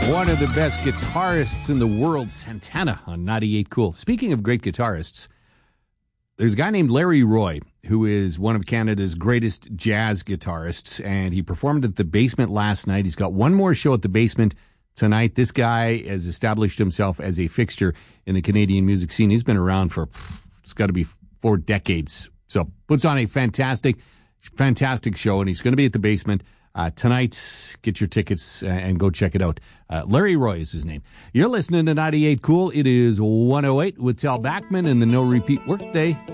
One of the best guitarists in the world, Santana, on 98 Cool. Speaking of great guitarists, there's a guy named Larry Roy, who is one of Canada's greatest jazz guitarists, and he performed at the Basement last night. He's got one more show at the Basement tonight. This guy has established himself as a fixture in the Canadian music scene. He's been around for, it's got to be 4 decades. So puts on a fantastic show, and he's going to be at the Basement tonight. Get your tickets and go check it out. Larry Roy is his name. You're listening to 98 Cool. It is 108 with Tal Bachman and the No Repeat Workday.